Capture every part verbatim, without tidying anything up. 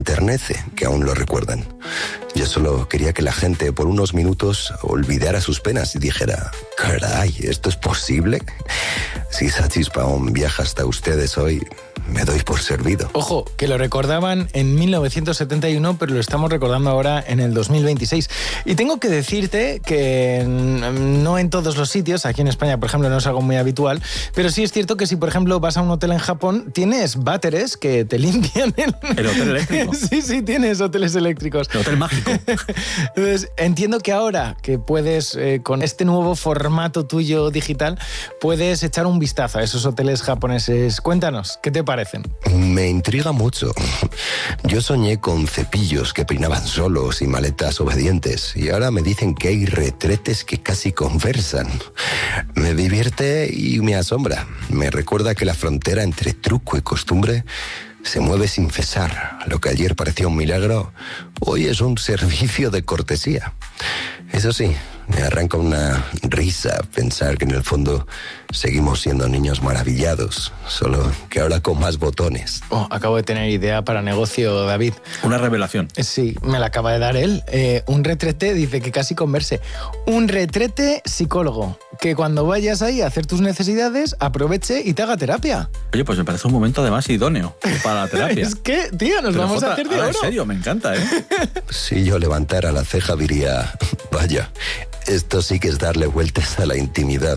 Enternece que aún lo recuerdan. Yo solo quería que la gente por unos minutos olvidara sus penas y dijera, caray, ¿esto es posible? Si esa chispa aún viaja hasta ustedes hoy, me doy por servido. Ojo, que lo recordaban en mil novecientos setenta y uno, pero lo estamos recordando ahora en el dos mil veintiséis. Y tengo que decirte que no en todos los sitios, aquí en España, por ejemplo, no es algo muy habitual, pero sí es cierto que si, por ejemplo, vas a un hotel en Japón, tienes váteres que te limpian el... ¿El hotel eléctrico? Sí, sí, tienes hoteles eléctricos. El hotel mágico. Entonces, entiendo que ahora que puedes, eh, con este nuevo formato tuyo digital, puedes echar un vistazo a esos hoteles japoneses. Cuéntanos, ¿qué te parecen? Me intriga mucho. Yo soñé con cepillos que peinaban solos y maletas obedientes, y ahora me dicen que hay retretes que casi conversan. Me divierte y me asombra. Me recuerda que la frontera entre truco y costumbre se mueve sin cesar. Lo que ayer parecía un milagro, hoy es un servicio de cortesía. Eso sí, me arranca una risa pensar que en el fondo seguimos siendo niños maravillados, solo que ahora con más botones. Oh, acabo de tener idea para negocio, David. Una revelación. Sí, me la acaba de dar él. Eh, un retrete, dice que casi converse. Un retrete psicólogo, que cuando vayas ahí a hacer tus necesidades, aproveche y te haga terapia. Oye, pues me parece un momento además idóneo para la terapia. Es que, tío, nos Pero, vamos Jota, a hacer de ahora, oro. En serio, me encanta, ¿eh? Si yo levantara la ceja diría, vaya, esto sí que es darle vueltas a la intimidad.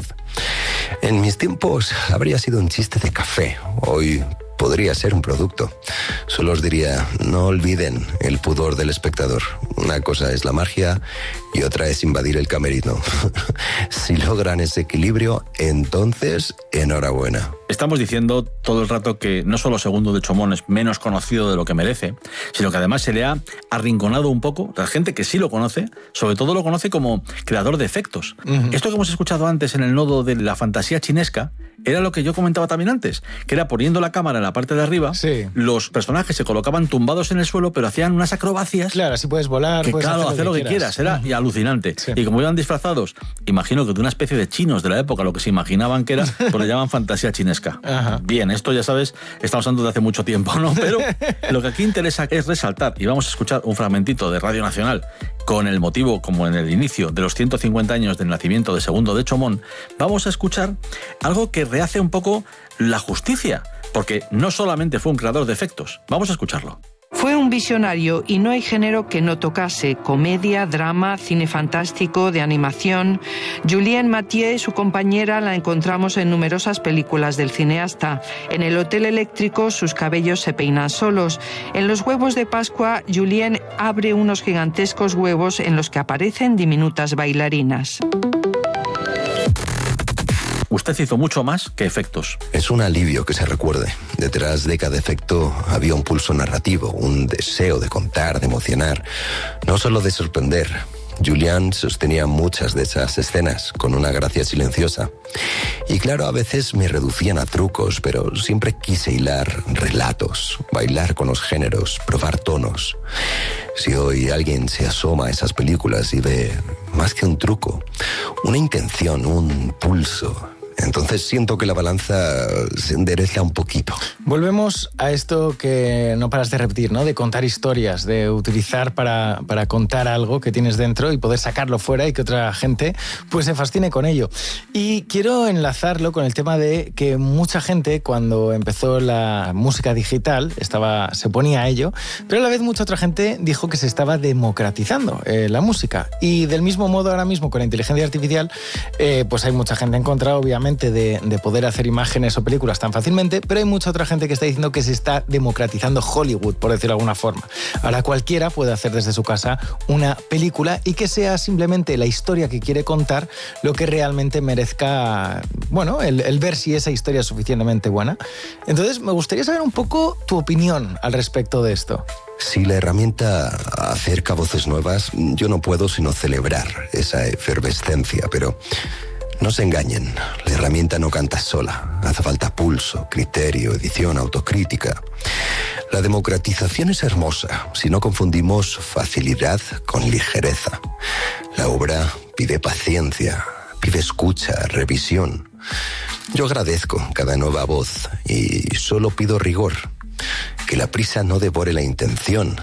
En mis tiempos habría sido un chiste de café. Hoy podría ser un producto. Solo os diría, no olviden el pudor del espectador. Una cosa es la magia y otra es invadir el camerino. Si logran ese equilibrio, entonces, enhorabuena. Estamos diciendo todo el rato que no solo Segundo de Chomón es menos conocido de lo que merece, sino que además se le ha arrinconado un poco. La gente que sí lo conoce, sobre todo lo conoce como creador de efectos. Uh-huh. Esto que hemos escuchado antes en el nodo de la fantasía chinesca era lo que yo comentaba también antes, que era poniendo la cámara en la parte de arriba, sí. Los personajes se colocaban tumbados en el suelo, pero hacían unas acrobacias. Claro, así puedes volar, que, puedes claro, hacer lo que, que quieras. quieras. Era uh-huh. alucinante. Sí. Y como iban disfrazados, imagino que de una especie de chinos de la época, lo que se imaginaban que era, pues le llaman fantasía chinesca. Ajá. Bien, esto ya sabes, estamos hablando de hace mucho tiempo, ¿no? Pero lo que aquí interesa es resaltar, y vamos a escuchar un fragmentito de Radio Nacional, con el motivo, como en el inicio, de los ciento cincuenta años del nacimiento de Segundo de Chomón, vamos a escuchar algo que rehace un poco la justicia, porque no solamente fue un creador de efectos. Vamos a escucharlo. Fue un visionario y no hay género que no tocase: comedia, drama, cine fantástico, de animación. Julienne Mathieu, su compañera, la encontramos en numerosas películas del cineasta. En El Hotel Eléctrico, sus cabellos se peinan solos. En Los Huevos de Pascua, Julienne abre unos gigantescos huevos en los que aparecen diminutas bailarinas. Usted hizo mucho más que efectos. Es un alivio que se recuerde. Detrás de cada efecto había un pulso narrativo, un deseo de contar, de emocionar, no solo de sorprender. Julián sostenía muchas de esas escenas con una gracia silenciosa. Y claro, a veces me reducían a trucos, pero siempre quise hilar relatos, bailar con los géneros, probar tonos. Si hoy alguien se asoma a esas películas y ve más que un truco, una intención, un pulso, entonces siento que la balanza se endereza un poquito. Volvemos a esto que no paras de repetir, ¿no? De contar historias, de utilizar para, para contar algo que tienes dentro y poder sacarlo fuera y que otra gente pues se fascine con ello. Y quiero enlazarlo con el tema de que mucha gente, cuando empezó la música digital, estaba, se ponía a ello, pero a la vez mucha otra gente dijo que se estaba democratizando eh, la música. Y del mismo modo, ahora mismo con la inteligencia artificial, eh, pues hay mucha gente en contra, obviamente, De, de poder hacer imágenes o películas tan fácilmente, pero hay mucha otra gente que está diciendo que se está democratizando Hollywood, por decirlo de alguna forma. Ahora cualquiera puede hacer desde su casa una película y que sea simplemente la historia que quiere contar lo que realmente merezca, bueno, el, el ver si esa historia es suficientemente buena. Entonces, me gustaría saber un poco tu opinión al respecto de esto. Si la herramienta acerca voces nuevas, yo no puedo sino celebrar esa efervescencia, pero no se engañen, la herramienta no canta sola. Hace falta pulso, criterio, edición, autocrítica. La democratización es hermosa si no confundimos facilidad con ligereza. La obra pide paciencia, pide escucha, revisión. Yo agradezco cada nueva voz y solo pido rigor. que la prisa no devore la intención,